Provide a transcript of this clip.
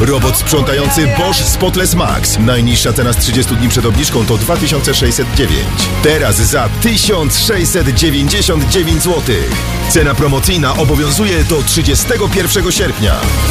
Robot sprzątający Bosch Spotless Max. Najniższa cena z 30 dni przed obniżką to 2609. Teraz za 1699 zł. Cena promocyjna obowiązuje do 31 sierpnia.